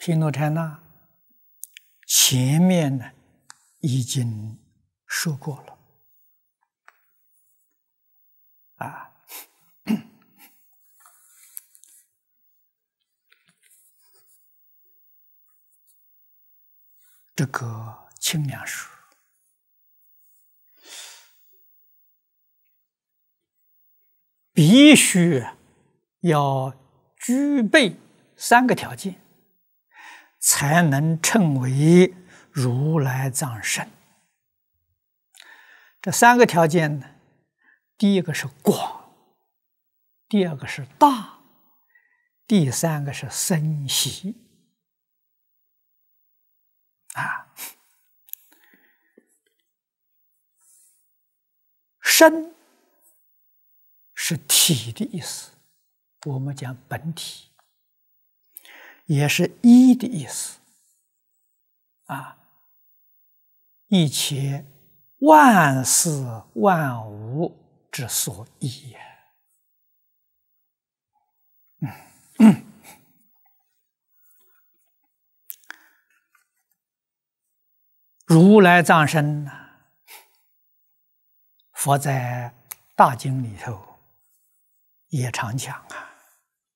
毗卢遮那前面呢已经说过了啊。这个清凉树必须要具备3个条件，才能称为如来藏身。这3个条件呢，第一个是广，第二个是大，第三个是深细啊。深是体的意思，我们讲本体，也是一的意思啊。一切万事万物之所依也。如来藏身呢，佛在大经里头也常讲啊。